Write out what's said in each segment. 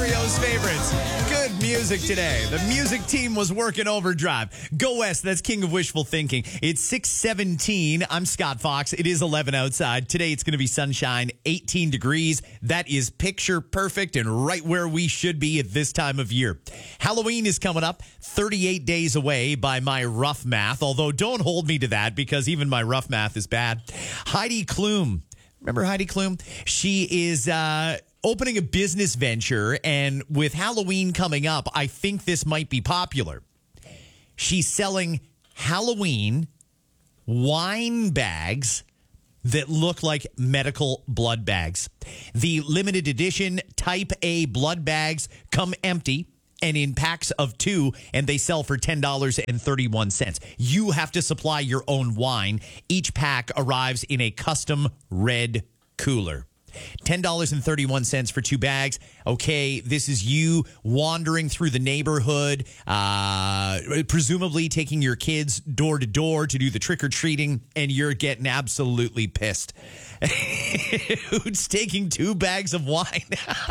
Ontario's favorites. Good music today. The music team was working overdrive. Go West, that's King of Wishful Thinking. It's 6:17. I'm Scott Fox. It is 11 outside. Today it's going to be sunshine, 18 degrees. That is picture perfect and right where we should be at this time of year. Halloween is coming up, 38 days away by my rough math, although don't hold me to that because even my rough math is bad. Heidi Klum. Remember Heidi Klum? She is opening a business venture, and with Halloween coming up, I think this might be popular. She's selling Halloween wine bags that look like medical blood bags. The limited edition Type A blood bags come empty and in packs of 2, and they sell for $10.31. You have to supply your own wine. Each pack arrives in a custom red cooler. $10.31 for 2 bags. Okay, this is you wandering through the neighborhood, presumably taking your kids door to door to do the trick-or-treating, and you're getting absolutely pissed. Who's taking 2 bags of wine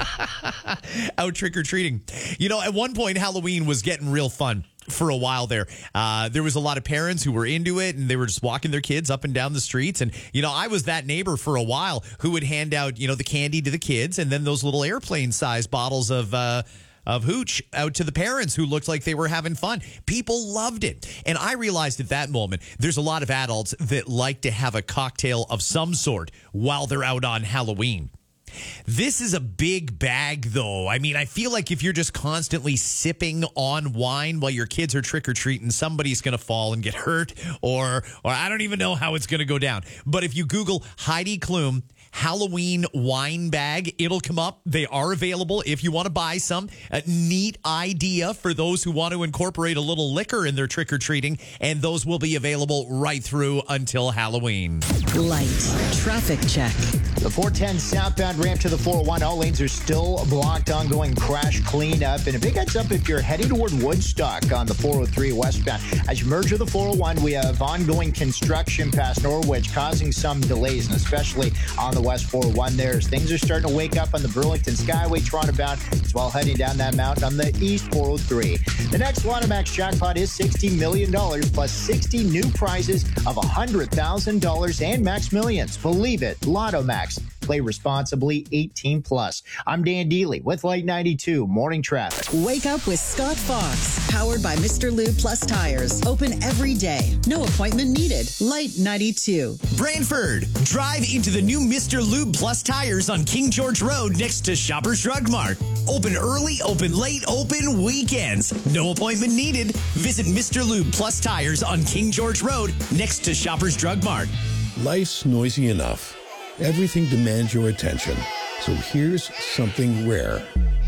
out trick-or-treating? You know, at one point, Halloween was getting real fun. For a while there. There was a lot of parents who were into it, and they were just walking their kids up and down the streets. And, you know, I was that neighbor for a while who would hand out, you know, the candy to the kids and then those little airplane-sized bottles of hooch out to the parents who looked like they were having fun. People loved it. And I realized at that moment, there's a lot of adults that like to have a cocktail of some sort while they're out on Halloween. This is a big bag, though. I mean, I feel like if you're just constantly sipping on wine while your kids are trick-or-treating, somebody's going to fall and get hurt, or I don't even know how it's going to go down. But if you Google Heidi Klum Halloween wine bag, it'll come up. They are available if you want to buy some. A neat idea for those who want to incorporate a little liquor in their trick-or-treating, and those will be available right through until Halloween. Light traffic check. The 410 southbound ramp to the 401, all lanes are still blocked, ongoing crash cleanup. And a big heads up if you're heading toward Woodstock on the 403 westbound. As you merge with the 401, we have ongoing construction past Norwich, causing some delays, and especially on the west 401 there. As things are starting to wake up on the Burlington Skyway Toronto bound, as well heading down that mountain on the east 403. The next Lotto Max jackpot is $60 million plus 60 new prizes of $100,000 and Max Millions. Believe it, Lotto Max. Play responsibly, 18 plus. I'm Dan Dealey with Light 92 Morning Traffic. Wake up with Scott Fox, powered by Mr. Lube Plus Tires. Open every day. No appointment needed. Light 92. Brantford, drive into the new Mr. Lube Plus Tires on King George Road next to Shoppers Drug Mart. Open early, open late, open weekends. No appointment needed. Visit Mr. Lube Plus Tires on King George Road next to Shoppers Drug Mart. Life's noisy enough. Everything demands your attention. So here's something rare.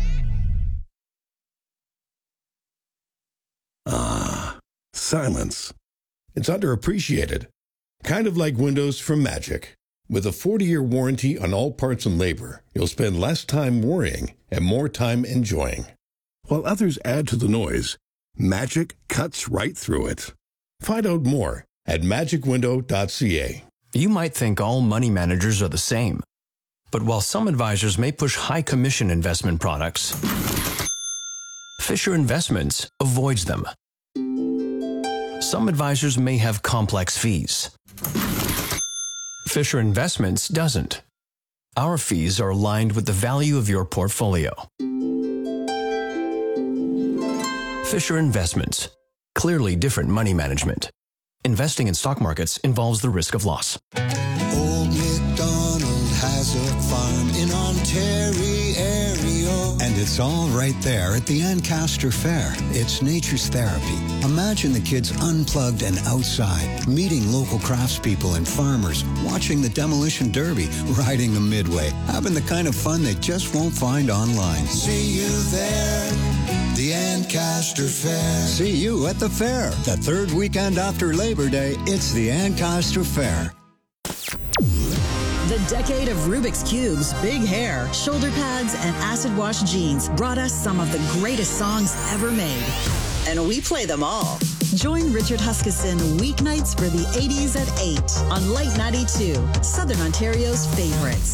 Silence. It's underappreciated. Kind of like windows from Magic. With a 40-year warranty on all parts and labor, you'll spend less time worrying and more time enjoying. While others add to the noise, Magic cuts right through it. Find out more at magicwindow.ca. You might think all money managers are the same. But while some advisors may push high commission investment products, Fisher Investments avoids them. Some advisors may have complex fees. Fisher Investments doesn't. Our fees are aligned with the value of your portfolio. Fisher Investments. Clearly different money management. Investing in stock markets involves the risk of loss. Old MacDonald has a farm in Ontario. And it's all right there at the Ancaster Fair. It's nature's therapy. Imagine the kids unplugged and outside, meeting local craftspeople and farmers, watching the demolition derby, riding the midway, having the kind of fun they just won't find online. See you there. The Ancaster Fair. See you at the fair. The third weekend after Labor Day, it's the Ancaster Fair. The decade of Rubik's Cubes, big hair, shoulder pads, and acid wash jeans brought us some of the greatest songs ever made. And we play them all. Join Richard Huskisson weeknights for the 80s at 8 on Light 92, Southern Ontario's favorites.